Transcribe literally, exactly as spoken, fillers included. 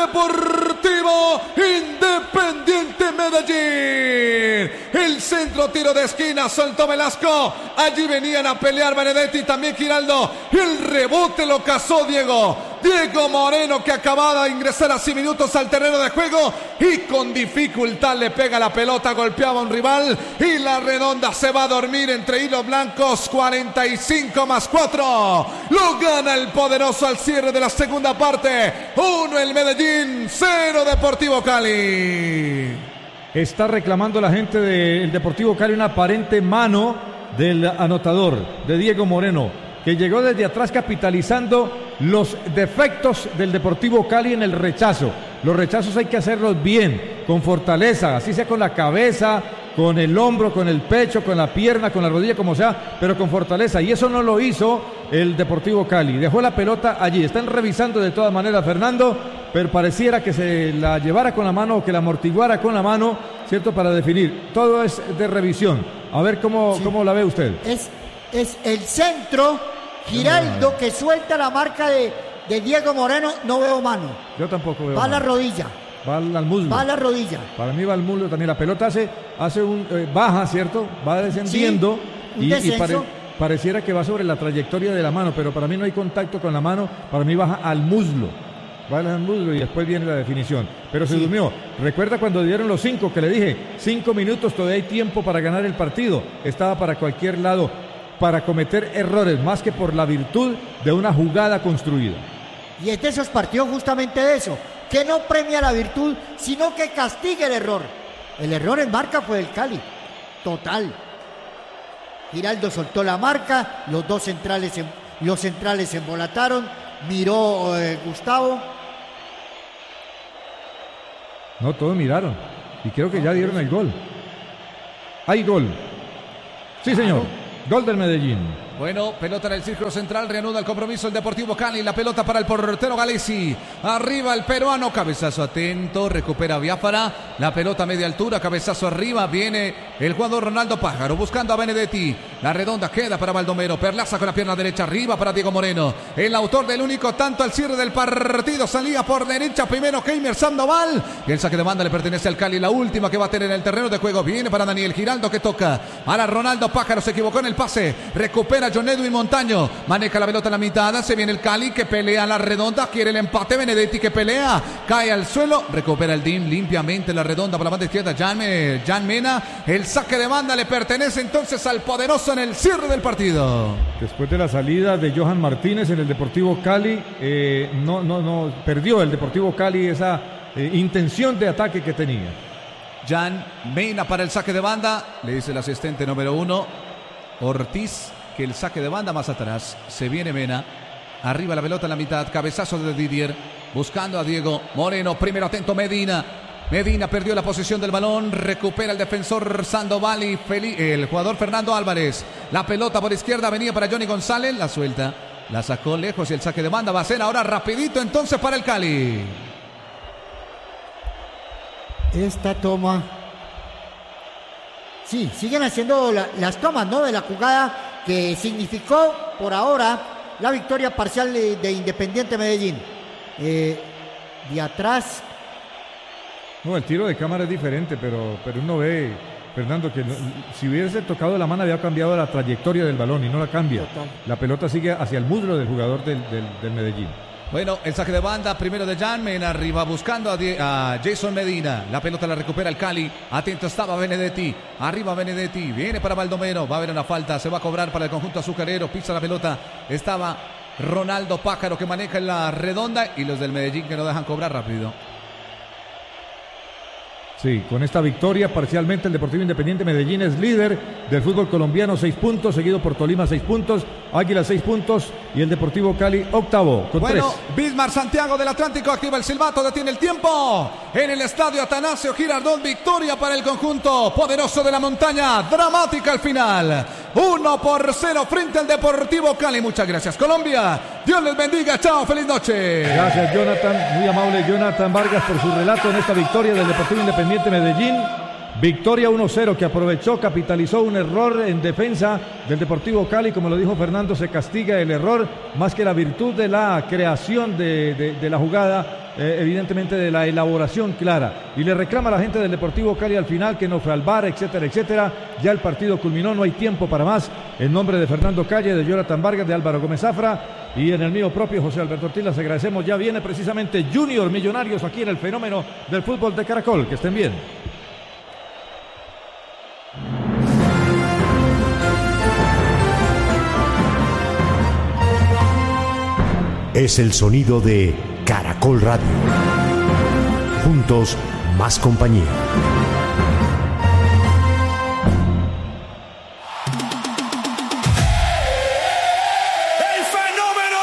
Deportivo Independiente Medellín. El centro, tiro de esquina, soltó Velasco. Allí venían a pelear Benedetti, también Giraldo. El rebote lo cazó Diego. Diego Moreno, que acababa de ingresar hace minutos al terreno de juego y con dificultad le pega la pelota, golpeaba a un rival y la Redonda se va a dormir entre hilos blancos. Cuarenta y cinco más cuatro. Lo gana el poderoso al cierre de la segunda parte. Uno el Medellín, cero Deportivo Cali. Está reclamando la gente del Deportivo Cali una aparente mano del anotador, de Diego Moreno, que llegó desde atrás capitalizando los defectos del Deportivo Cali en el rechazo. Los rechazos hay que hacerlos bien, con fortaleza, así sea con la cabeza, con el hombro, con el pecho, con la pierna, con la rodilla, como sea, pero con fortaleza. Y eso no lo hizo el Deportivo Cali. Dejó la pelota allí. Están revisando de todas maneras, Fernando, pero pareciera que se la llevara con la mano o que la amortiguara con la mano, ¿cierto? Para definir. Todo es de revisión. A ver cómo, sí. cómo la ve usted. Es, es el centro. Giraldo, que suelta la marca de, de Diego Moreno, no veo mano. Yo tampoco veo Va mano. a la rodilla. Va al, al muslo. Va a la rodilla. Para mí va al muslo también. La pelota hace, hace un eh, baja, ¿cierto? Va descendiendo, sí, y, y pare, pareciera que va sobre la trayectoria de la mano, pero para mí no hay contacto con la mano. Para mí baja al muslo. Va al muslo y después viene la definición. Pero se sí. durmió. Recuerda cuando dieron los cinco, que le dije, cinco minutos, todavía hay tiempo para ganar el partido. Estaba para cualquier lado, para cometer errores, más que por la virtud de una jugada construida. Y es de esos partidos justamente de eso, que no premia la virtud, sino que castiga el error. El error en marca fue del Cali, total. Giraldo soltó la marca, los dos centrales, los centrales se embolataron, miró eh, Gustavo. No, todos miraron, y creo que ya dieron el gol. Hay gol. Sí, señor. Gol del Medellín. Bueno, pelota en el círculo central, reanuda el compromiso el Deportivo Cali, la pelota para el portero Galesi, arriba el peruano, cabezazo atento, recupera Biafara, la pelota a media altura, cabezazo arriba, viene el jugador Ronaldo Pájaro, buscando a Benedetti, la redonda queda para Baldomero, Perlaza con la pierna derecha, arriba para Diego Moreno, el autor del único tanto al cierre del partido, salía por derecha primero Keimer Sandoval, y el saque de banda le pertenece al Cali, la última que va a tener en el terreno de juego, viene para Daniel Giraldo que toca, ahora Ronaldo Pájaro se equivocó en el pase, recupera John Edwin Montaño, maneja la pelota en la mitad, se viene el Cali que pelea a la redonda, quiere el empate, Benedetti que pelea, cae al suelo, recupera el D I M limpiamente la redonda por la banda izquierda, Jan, Jan Mena, el saque de banda le pertenece entonces al poderoso en el cierre del partido. Después de la salida de Johan Martínez en el Deportivo Cali, eh, no, no, no, perdió el Deportivo Cali esa eh, intención de ataque que tenía. Jan Mena para el saque de banda, le dice el asistente número uno, Ortiz, que el saque de banda más atrás, se viene Mena, arriba la pelota en la mitad, cabezazo de Didier, buscando a Diego Moreno, primero atento Medina, Medina perdió la posesión del balón, recupera el defensor Sandoval y el jugador Fernando Álvarez, la pelota por izquierda venía para Johnny González, la suelta, la sacó lejos y el saque de banda va a ser ahora rapidito entonces para el Cali. Esta toma, sí, siguen haciendo la, las tomas, ¿no? De la jugada que significó por ahora la victoria parcial de, de Independiente Medellín. Eh, de atrás. No, el tiro de cámara es diferente, pero, pero uno ve, Fernando, que no, si hubiese tocado la mano había cambiado la trayectoria del balón y no la cambia. Total. La pelota sigue hacia el muslo del jugador del, del, del Medellín. Bueno, el saque de banda primero de Jan Mena, arriba buscando a, a Jason Medina, la pelota la recupera el Cali, atento estaba Benedetti, arriba Benedetti, viene para Baldomero, va a haber una falta, se va a cobrar para el conjunto azucarero, pisa la pelota, estaba Ronaldo Pájaro que maneja en la redonda y los del Medellín que no dejan cobrar rápido. Sí, con esta victoria parcialmente el Deportivo Independiente Medellín es líder del fútbol colombiano, seis puntos, seguido por Tolima, seis puntos, Águila, seis puntos y el Deportivo Cali, octavo, con bueno, tres. Bismar Santiago del Atlántico activa el silbato, detiene el tiempo en el estadio Atanasio Girardot, victoria para el conjunto poderoso de la montaña, dramática al final, uno por cero frente al Deportivo Cali. Muchas gracias Colombia, Dios les bendiga, chao, feliz noche. Gracias Jonathan, muy amable Jonathan Vargas por su relato en esta victoria del Deportivo Independiente Medellín, victoria uno cero que aprovechó, capitalizó un error en defensa del Deportivo Cali, como lo dijo Fernando, se castiga el error más que la virtud de la creación de, de, de la jugada eh, evidentemente de la elaboración clara. Y le reclama a la gente del Deportivo Cali al final que no fue al V A R, etcétera, etcétera. Ya el partido culminó, no hay tiempo para más. En nombre de Fernando Calle, de Jonathan Vargas, de Álvaro Gómez Zafra y en el mío propio, José Alberto Ortiz, les agradecemos. Ya viene precisamente Junior Millonarios aquí en el fenómeno del fútbol de Caracol. Que estén bien. Es el sonido de Caracol Radio. Juntos, más compañía.